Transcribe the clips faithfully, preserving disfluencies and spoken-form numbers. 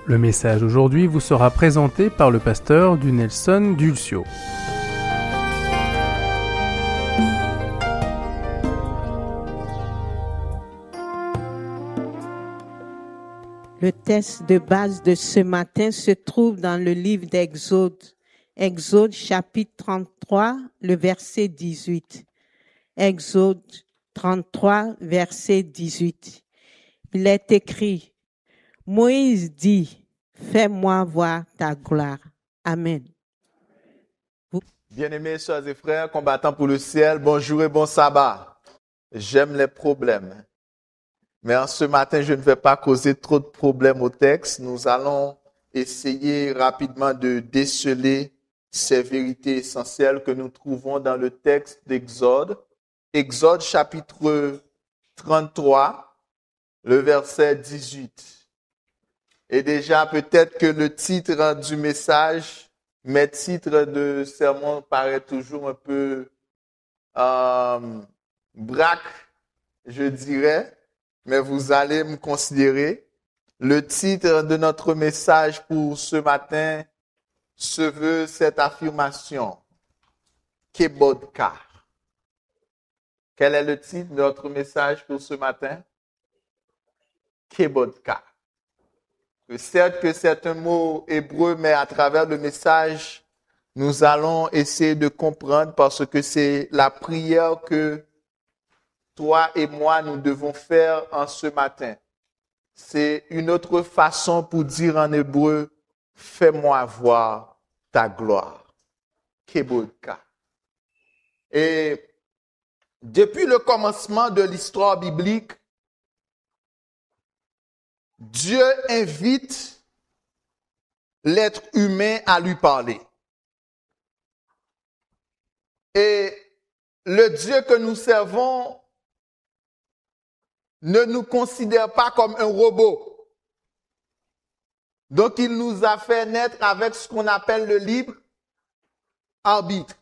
Le message aujourd'hui vous sera présenté par le pasteur du Nelson Dulcio. Le texte de base de ce matin se trouve dans le livre d'Exode, Exode chapitre trente-trois, le verset dix-huit. Exode trente-trois, verset dix-huit. Il est écrit, Moïse dit, fais-moi voir ta gloire. Amen. Bien-aimés sœurs et frères, combattants pour le ciel, bonjour et bon sabbat. J'aime les problèmes. Mais en ce matin, je ne vais pas causer trop de problèmes au texte. Nous allons essayer rapidement de déceler ces vérités essentielles que nous trouvons dans le texte d'Exode. Exode chapitre trente-trois, le verset dix-huit. Et déjà, peut-être que le titre du message, mes titres de sermon paraissent toujours un peu euh, braque, je dirais. Mais vous allez me considérer. Le titre de notre message pour ce matin se veut cette affirmation. Kebodka. Quel est le titre de notre message pour ce matin? Kebodka. Certes que c'est un mot hébreu, mais à travers le message, nous allons essayer de comprendre parce que c'est la prière que toi et moi, nous devons faire en ce matin. C'est une autre façon pour dire en hébreu, fais-moi voir ta gloire. Kebodka. Et depuis le commencement de l'histoire biblique, Dieu invite l'être humain à lui parler. Et le Dieu que nous servons ne nous considère pas comme un robot. Donc, il nous a fait naître avec ce qu'on appelle le libre arbitre.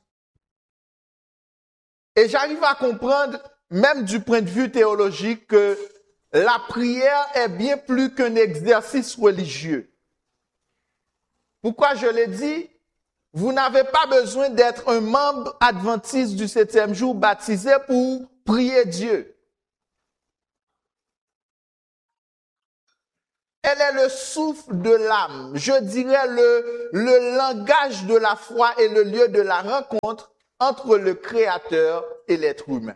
Et j'arrive à comprendre, même du point de vue théologique, que la prière est bien plus qu'un exercice religieux. Pourquoi je l'ai dit? Vous n'avez pas besoin d'être un membre adventiste du septième jour baptisé pour prier Dieu. Elle est le souffle de l'âme, je dirais le, le langage de la foi et le lieu de la rencontre entre le Créateur et l'être humain.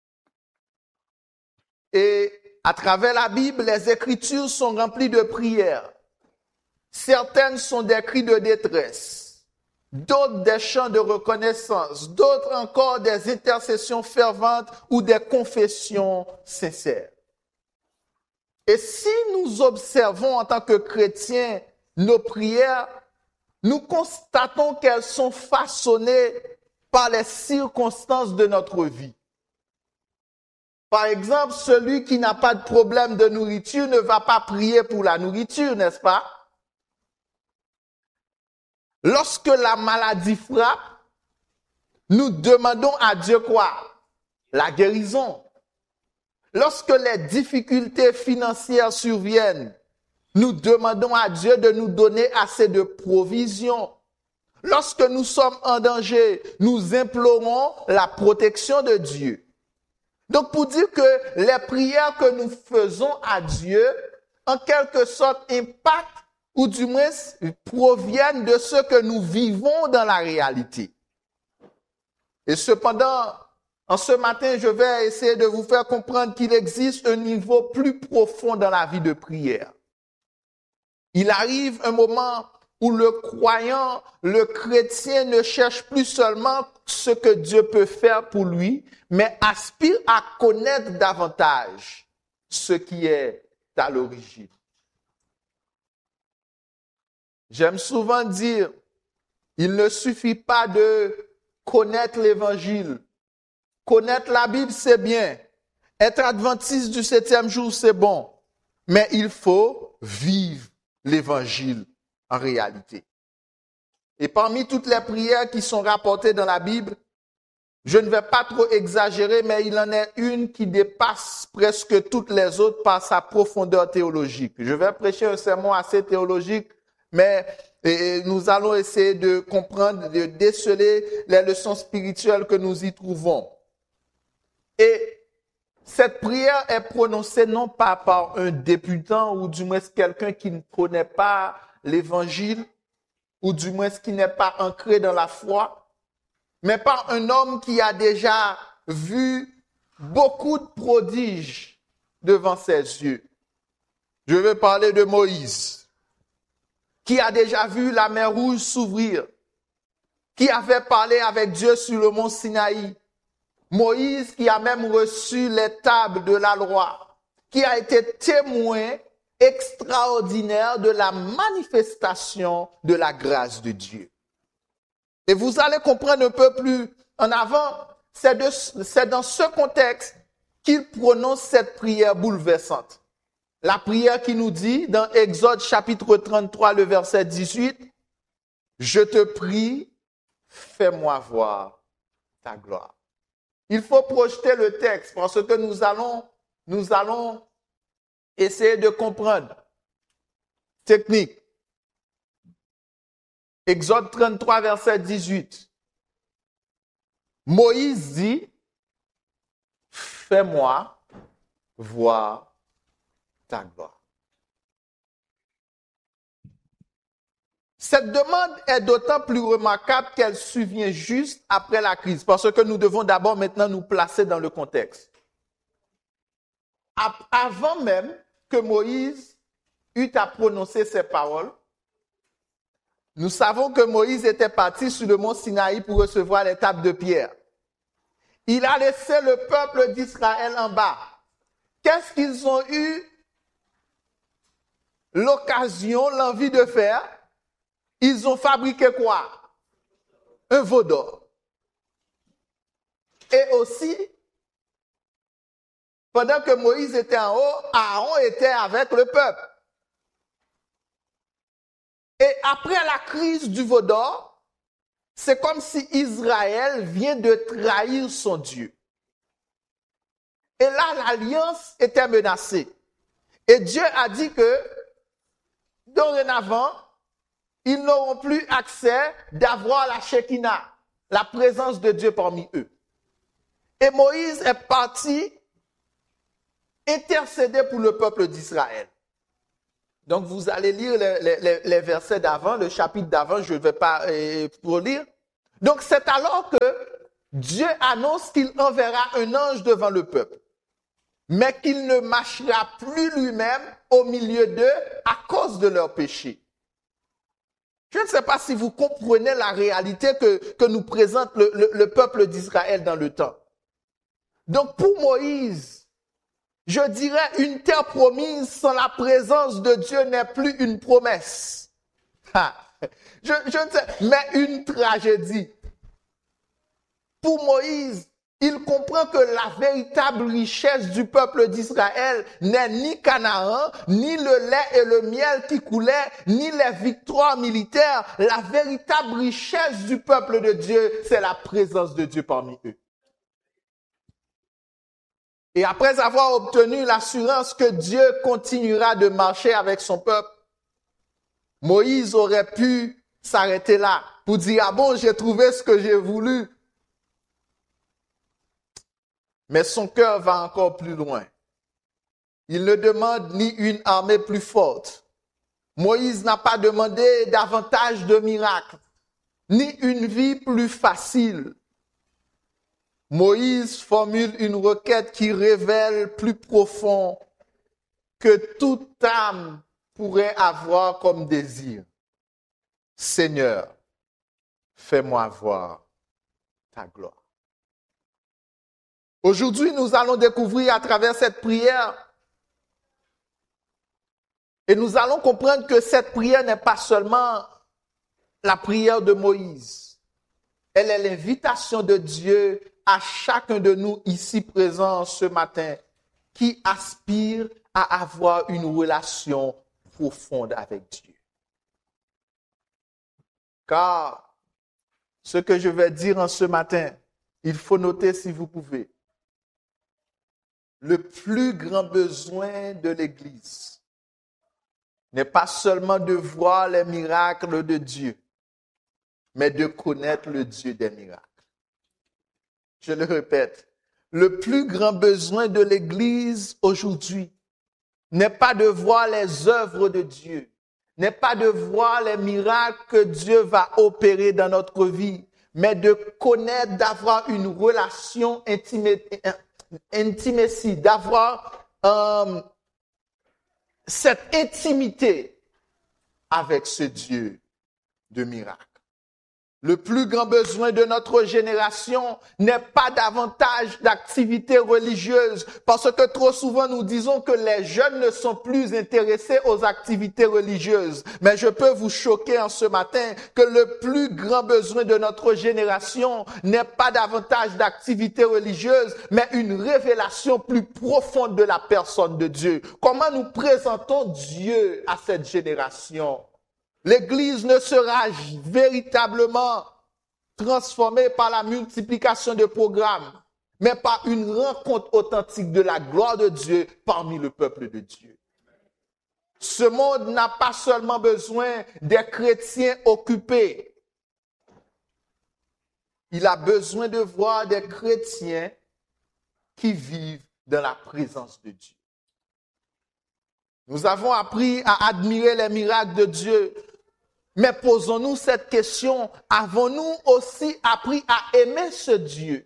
Et à travers la Bible, les Écritures sont remplies de prières. Certaines sont des cris de détresse, d'autres des chants de reconnaissance, d'autres encore des intercessions ferventes ou des confessions sincères. Et si nous observons en tant que chrétiens nos prières, nous constatons qu'elles sont façonnées par les circonstances de notre vie. Par exemple, celui qui n'a pas de problème de nourriture ne va pas prier pour la nourriture, n'est-ce pas? Lorsque la maladie frappe, nous demandons à Dieu quoi? La guérison. Lorsque les difficultés financières surviennent, nous demandons à Dieu de nous donner assez de provisions. Lorsque nous sommes en danger, nous implorons la protection de Dieu. Donc pour dire que les prières que nous faisons à Dieu, en quelque sorte, impactent ou du moins proviennent de ce que nous vivons dans la réalité. Et cependant, en ce matin, je vais essayer de vous faire comprendre qu'il existe un niveau plus profond dans la vie de prière. Il arrive un moment où le croyant, le chrétien ne cherche plus seulement ce que Dieu peut faire pour lui, mais aspire à connaître davantage ce qui est à l'origine. J'aime souvent dire, il ne suffit pas de connaître l'Évangile. Connaître la Bible, c'est bien. Être adventiste du septième jour, c'est bon. Mais il faut vivre l'Évangile en réalité. Et parmi toutes les prières qui sont rapportées dans la Bible, Je ne vais pas trop exagérer, mais il en est une qui dépasse presque toutes les autres par sa profondeur théologique. Je vais prêcher un sermon assez théologique, mais et nous allons essayer de comprendre, de déceler les leçons spirituelles que nous y trouvons. Et cette prière est prononcée non pas par un débutant ou du moins quelqu'un qui ne connaît pas l'évangile ou du moins qui n'est pas ancré dans la foi, mais par un homme qui a déjà vu beaucoup de prodiges devant ses yeux. Je veux parler de Moïse, qui a déjà vu la mer Rouge s'ouvrir, qui avait parlé avec Dieu sur le mont Sinaï. Moïse qui a même reçu les tables de la loi, qui a été témoin extraordinaire de la manifestation de la grâce de Dieu. Et vous allez comprendre un peu plus en avant, c'est, de, c'est dans ce contexte qu'il prononce cette prière bouleversante. La prière qui nous dit dans Exode chapitre trente-trois, le verset dix-huit, « Je te prie, fais-moi voir ta gloire. » Il faut projeter le texte parce que nous allons, nous allons essayer de comprendre. Technique. Exode trente-trois, verset dix-huit. Moïse dit, fais-moi voir ta gloire. Cette demande est d'autant plus remarquable qu'elle survient juste après la crise, parce que nous devons d'abord maintenant nous placer dans le contexte. Avant même que Moïse eût à prononcer ces paroles, nous savons que Moïse était parti sur le mont Sinaï pour recevoir les tables de pierre. Il a laissé le peuple d'Israël en bas. Qu'est-ce qu'ils ont eu l'occasion, l'envie de faire? Ils ont fabriqué quoi? Un veau d'or. Et aussi, pendant que Moïse était en haut, Aaron était avec le peuple. Et après la crise du veau d'or, c'est comme si Israël vient de trahir son Dieu. Et là, l'alliance était menacée. Et Dieu a dit que, dorénavant, ils n'auront plus accès d'avoir la Shekinah, la présence de Dieu parmi eux. Et Moïse est parti intercéder pour le peuple d'Israël. Donc, vous allez lire les, les, les versets d'avant, le chapitre d'avant, je ne vais pas euh, relire. Donc, c'est alors que Dieu annonce qu'il enverra un ange devant le peuple, mais qu'il ne marchera plus lui-même au milieu d'eux à cause de leurs péchés. Je ne sais pas si vous comprenez la réalité que, que nous présente le, le, le peuple d'Israël dans le temps. Donc, pour Moïse, je dirais, une terre promise sans la présence de Dieu n'est plus une promesse. Ha, je, je ne sais, mais une tragédie. Pour Moïse, il comprend que la véritable richesse du peuple d'Israël n'est ni Canaan, ni le lait et le miel qui coulaient, ni les victoires militaires. La véritable richesse du peuple de Dieu, c'est la présence de Dieu parmi eux. Et après avoir obtenu l'assurance que Dieu continuera de marcher avec son peuple, Moïse aurait pu s'arrêter là pour dire, ah bon, j'ai trouvé ce que j'ai voulu. Mais son cœur va encore plus loin. Il ne demande ni une armée plus forte. Moïse n'a pas demandé davantage de miracles, ni une vie plus facile. Moïse formule une requête qui révèle plus profond que toute âme pourrait avoir comme désir. Seigneur, fais-moi voir ta gloire. Aujourd'hui, nous allons découvrir à travers cette prière et nous allons comprendre que cette prière n'est pas seulement la prière de Moïse. Elle est l'invitation de Dieu à chacun de nous ici présents ce matin qui aspire à avoir une relation profonde avec Dieu. Car ce que je vais dire en ce matin il faut noter si vous pouvez, le plus grand besoin de l'Église n'est pas seulement de voir les miracles de Dieu, mais de connaître le Dieu des miracles. Je le répète, le plus grand besoin de l'Église aujourd'hui n'est pas de voir les œuvres de Dieu, n'est pas de voir les miracles que Dieu va opérer dans notre vie, mais de connaître, d'avoir une relation intime, intimacy, d'avoir euh, cette intimité avec ce Dieu de miracles. Le plus grand besoin de notre génération n'est pas davantage d'activités religieuses, parce que trop souvent nous disons que les jeunes ne sont plus intéressés aux activités religieuses. Mais je peux vous choquer en ce matin que le plus grand besoin de notre génération n'est pas davantage d'activités religieuses, mais une révélation plus profonde de la personne de Dieu. Comment nous présentons Dieu à cette génération? L'Église ne sera véritablement transformée par la multiplication de programmes, mais par une rencontre authentique de la gloire de Dieu parmi le peuple de Dieu. Ce monde n'a pas seulement besoin des chrétiens occupés. Il a besoin de voir des chrétiens qui vivent dans la présence de Dieu. Nous avons appris à admirer les miracles de Dieu. Mais posons-nous cette question, avons-nous aussi appris à aimer ce Dieu?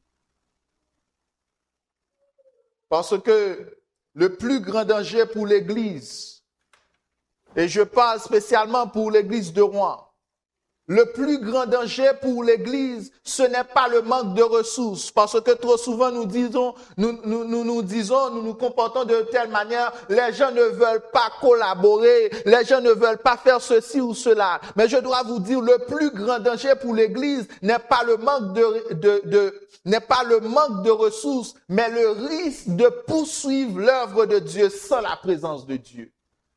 Parce que le plus grand danger pour l'Église, et je parle spécialement pour l'Église de Rouen, le plus grand danger pour l'Église, ce n'est pas le manque de ressources, parce que trop souvent nous disons, nous nous, nous, nous disons, nous nous comportons de telle manière, les gens ne veulent pas collaborer, les gens ne veulent pas faire ceci ou cela. Mais je dois vous dire, le plus grand danger pour l'Église n'est pas le manque de, de, de n'est pas le manque de ressources, mais le risque de poursuivre l'œuvre de Dieu sans la présence de Dieu.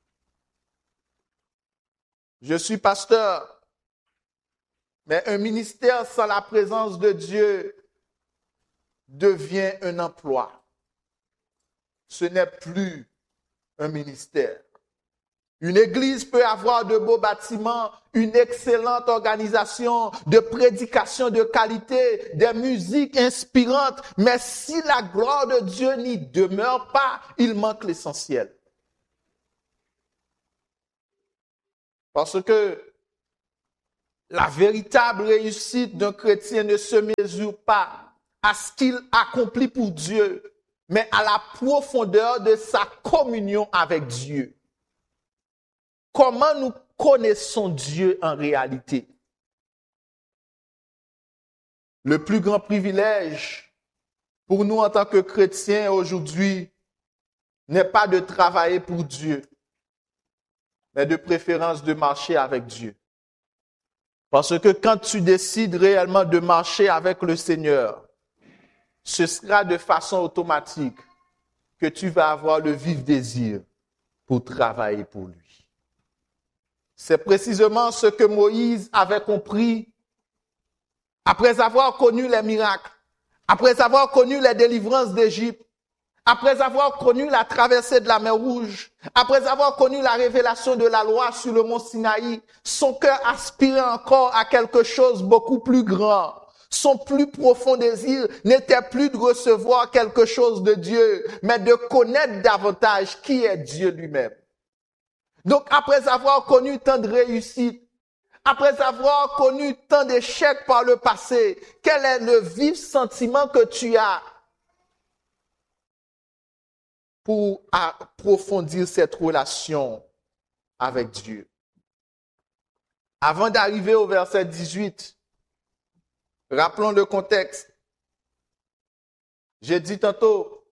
Je suis pasteur. Mais un ministère sans la présence de Dieu devient un emploi. Ce n'est plus un ministère. Une église peut avoir de beaux bâtiments, une excellente organisation, de prédication de qualité, des musiques inspirantes, mais si la gloire de Dieu n'y demeure pas, il manque l'essentiel. Parce que la véritable réussite d'un chrétien ne se mesure pas à ce qu'il accomplit pour Dieu, mais à la profondeur de sa communion avec Dieu. Comment nous connaissons Dieu en réalité? Le plus grand privilège pour nous en tant que chrétiens aujourd'hui n'est pas de travailler pour Dieu, mais de préférence de marcher avec Dieu. Parce que quand tu décides réellement de marcher avec le Seigneur, ce sera de façon automatique que tu vas avoir le vif désir pour travailler pour lui. C'est précisément ce que Moïse avait compris après avoir connu les miracles, après avoir connu les délivrances d'Égypte, après avoir connu la traversée de la mer Rouge, après avoir connu la révélation de la loi sur le mont Sinaï, son cœur aspirait encore à quelque chose beaucoup plus grand. Son plus profond désir n'était plus de recevoir quelque chose de Dieu, mais de connaître davantage qui est Dieu lui-même. Donc, après avoir connu tant de réussites, après avoir connu tant d'échecs par le passé, quel est le vif sentiment que tu as pour approfondir cette relation avec Dieu? Avant d'arriver au verset dix-huit, rappelons le contexte. J'ai dit tantôt,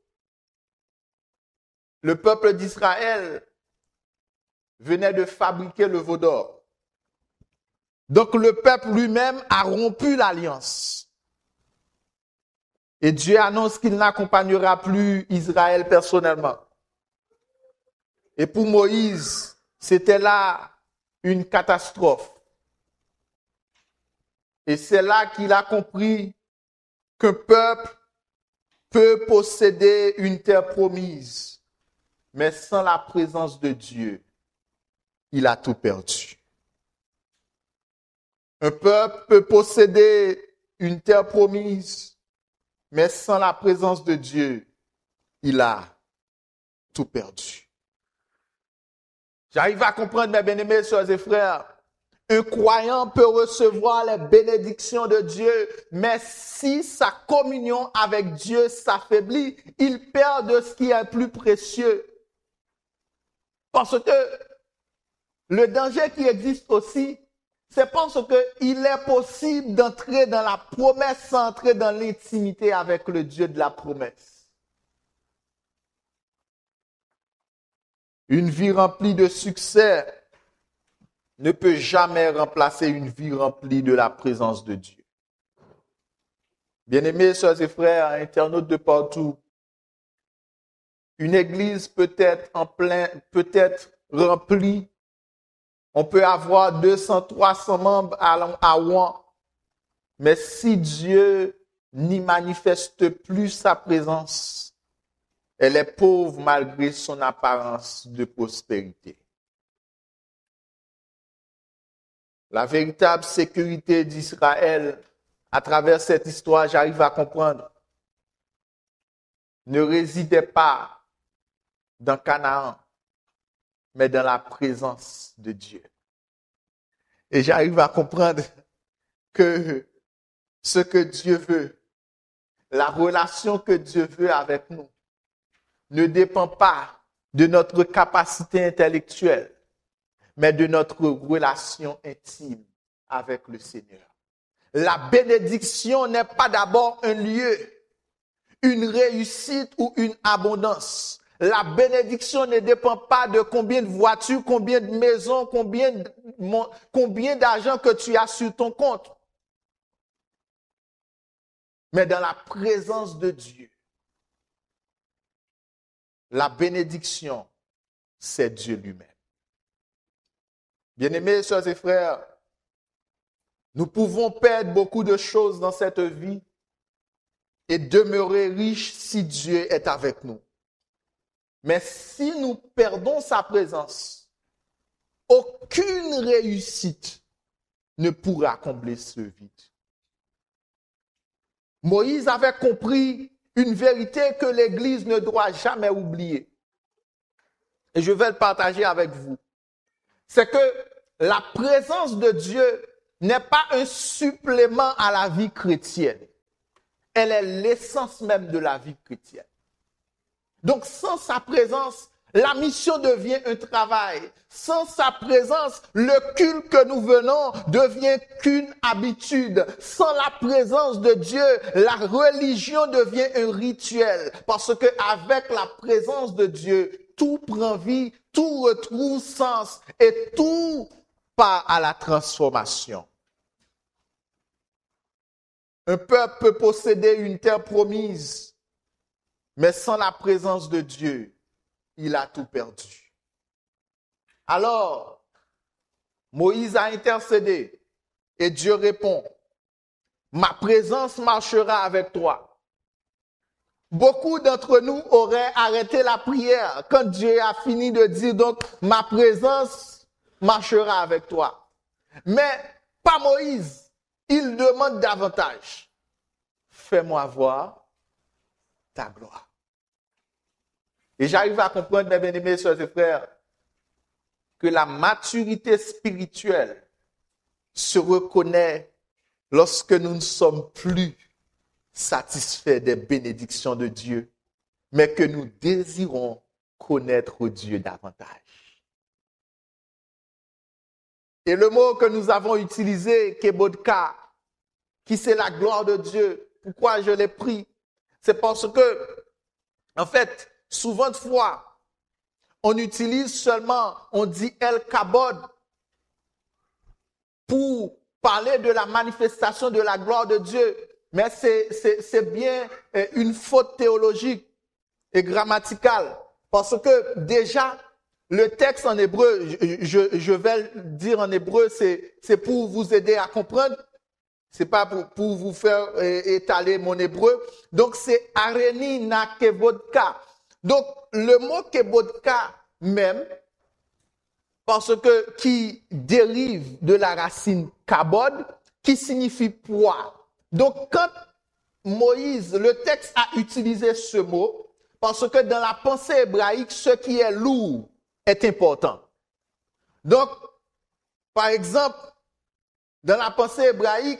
le peuple d'Israël venait de fabriquer le veau d'or. Donc le peuple lui-même a rompu l'alliance. Et Dieu annonce qu'il n'accompagnera plus Israël personnellement. Et pour Moïse, c'était là une catastrophe. Et c'est là qu'il a compris qu'un peuple peut posséder une terre promise, mais sans la présence de Dieu, il a tout perdu. Un peuple peut posséder une terre promise, mais sans la présence de Dieu, il a tout perdu. J'arrive à comprendre, mes bien-aimés, sœurs et frères. Un croyant peut recevoir les bénédictions de Dieu, mais si sa communion avec Dieu s'affaiblit, il perd de ce qui est plus précieux. Parce que le danger qui existe aussi, c'est parce qu'il est possible d'entrer dans la promesse sans entrer dans l'intimité avec le Dieu de la promesse. Une vie remplie de succès ne peut jamais remplacer une vie remplie de la présence de Dieu. Bien-aimés, sœurs et frères, internautes de partout, une église peut être en plein, peut être remplie. On peut avoir deux cents, trois cents membres à Rouen, mais si Dieu n'y manifeste plus sa présence, elle est pauvre malgré son apparence de prospérité. La véritable sécurité d'Israël, à travers cette histoire, j'arrive à comprendre, ne résidait pas dans Canaan, mais dans la présence de Dieu. Et j'arrive à comprendre que ce que Dieu veut, la relation que Dieu veut avec nous, ne dépend pas de notre capacité intellectuelle, mais de notre relation intime avec le Seigneur. La bénédiction n'est pas d'abord un lieu, une réussite ou une abondance. La bénédiction ne dépend pas de combien de voitures, combien de maisons, combien, de, combien d'argent que tu as sur ton compte. Mais dans la présence de Dieu, la bénédiction, c'est Dieu lui-même. Bien-aimés, sœurs et frères, nous pouvons perdre beaucoup de choses dans cette vie et demeurer riches si Dieu est avec nous. Mais si nous perdons sa présence, aucune réussite ne pourra combler ce vide. Moïse avait compris une vérité que l'Église ne doit jamais oublier. Et je vais le partager avec vous. C'est que la présence de Dieu n'est pas un supplément à la vie chrétienne. Elle est l'essence même de la vie chrétienne. Donc, sans sa présence, la mission devient un travail. Sans sa présence, le culte que nous venons devient qu'une habitude. Sans la présence de Dieu, la religion devient un rituel. Parce que avec la présence de Dieu, tout prend vie, tout retrouve sens et tout part à la transformation. Un peuple peut posséder une terre promise, mais sans la présence de Dieu, il a tout perdu. Alors, Moïse a intercédé et Dieu répond, « Ma présence marchera avec toi. » Beaucoup d'entre nous auraient arrêté la prière quand Dieu a fini de dire, donc, « Ma présence marchera avec toi. » Mais pas Moïse, il demande davantage. « Fais-moi voir ta gloire. » Et j'arrive à comprendre, mes bien-aimés sœurs et frères, que la maturité spirituelle se reconnaît lorsque nous ne sommes plus satisfaits des bénédictions de Dieu, mais que nous désirons connaître Dieu davantage. Et le mot que nous avons utilisé, Kebodka, qui c'est la gloire de Dieu, pourquoi je l'ai pris? C'est parce que, en fait, souvent de fois, on utilise seulement, on dit El Kabod pour parler de la manifestation de la gloire de Dieu. Mais c'est, c'est, c'est bien une faute théologique et grammaticale. Parce que déjà, le texte en hébreu, je, je, je vais le dire en hébreu, c'est, c'est pour vous aider à comprendre. C'est pas pour, pour vous faire euh, étaler mon hébreu. Donc, c'est areni na kevodka. Donc, le mot kevodka même, parce que qui dérive de la racine kabod, qui signifie poids. Donc, quand Moïse, le texte a utilisé ce mot, parce que dans la pensée hébraïque, ce qui est lourd est important. Donc, par exemple, dans la pensée hébraïque,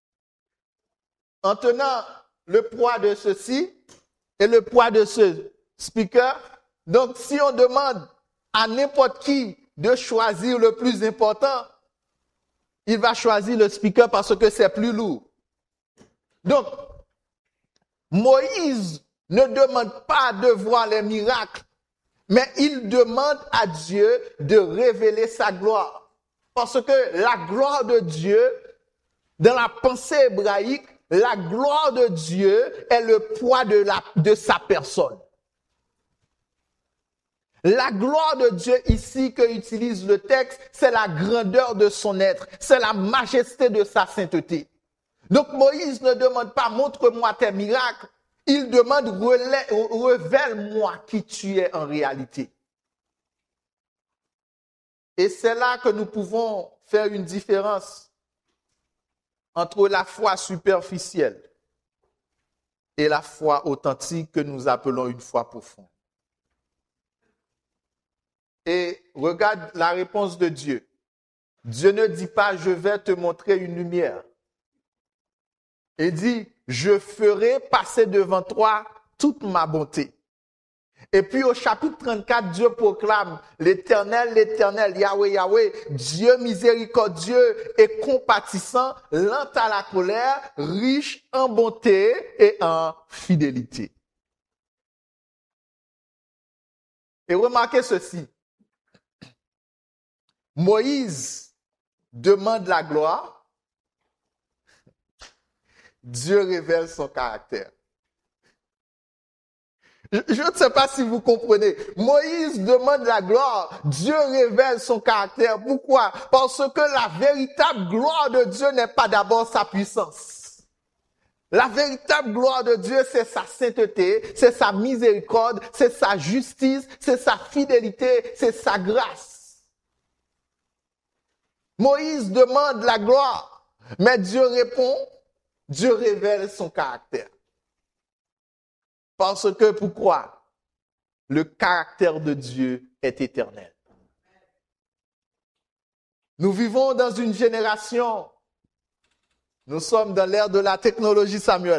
en tenant le poids de ceci et le poids de ce speaker, donc si on demande à n'importe qui de choisir le plus important, il va choisir le speaker parce que c'est plus lourd. Donc, Moïse ne demande pas de voir les miracles, mais il demande à Dieu de révéler sa gloire. Parce que la gloire de Dieu, dans la pensée hébraïque, la gloire de Dieu est le poids de, la, de sa personne. La gloire de Dieu ici que utilise le texte, c'est la grandeur de son être, c'est la majesté de sa sainteté. Donc Moïse ne demande pas « montre-moi tes miracles », il demande « révèle-moi qui tu es en réalité ». Et c'est là que nous pouvons faire une différence entre la foi superficielle et la foi authentique que nous appelons une foi profonde. Et regarde la réponse de Dieu. Dieu ne dit pas « je vais te montrer une lumière ». Il dit « je ferai passer devant toi toute ma bonté ». Et puis au chapitre trente-quatre, Dieu proclame « l'Éternel, l'Éternel, Yahweh, Yahweh, Dieu miséricordieux et compatissant, lent à la colère, riche en bonté et en fidélité. » Et remarquez ceci. Moïse demande la gloire, Dieu révèle son caractère. Je ne sais pas si vous comprenez. Moïse demande la gloire, Dieu révèle son caractère. Pourquoi? Parce que la véritable gloire de Dieu n'est pas d'abord sa puissance. La véritable gloire de Dieu, c'est sa sainteté, c'est sa miséricorde, c'est sa justice, c'est sa fidélité, c'est sa grâce. Moïse demande la gloire, mais Dieu répond, Dieu révèle son caractère. Parce que, pourquoi? Le caractère de Dieu est éternel. Nous vivons dans une génération, nous sommes dans l'ère de la technologie, Samuel.